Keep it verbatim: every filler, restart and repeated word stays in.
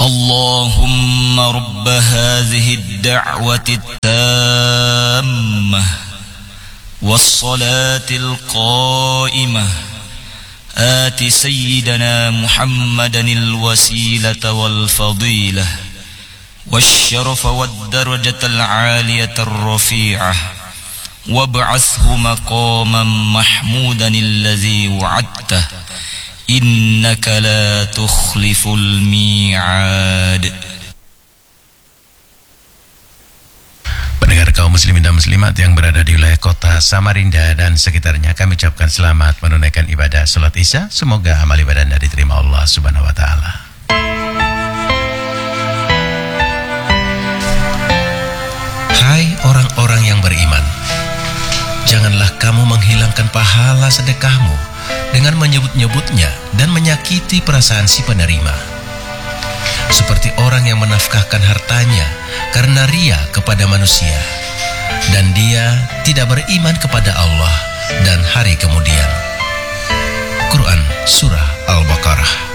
اللهم رب هذه الدعوة التامة والصلاة القائمة آت سيدنا محمدا الوسيلة والفضيلة والشرف والدرجة العالية الرفيعة وابعثه مقاما محمودا الذي وعدته إنك لا تخلف الميعاد. Pendengar kaum muslimin dan muslimat yang berada di wilayah kota Samarinda dan sekitarnya, kami ucapkan selamat menunaikan ibadah salat Isya. Semoga amal ibadah Anda diterima Allah Subhanahu wa taala. Hai orang-orang yang beriman, janganlah kamu menghilangkan pahala sedekahmu dengan menyebut-nyebutnya dan menyakiti perasaan si penerima, seperti orang yang menafkahkan hartanya karena ria kepada manusia, dan dia tidak beriman kepada Allah dan hari kemudian. Quran Surah Al-Baqarah.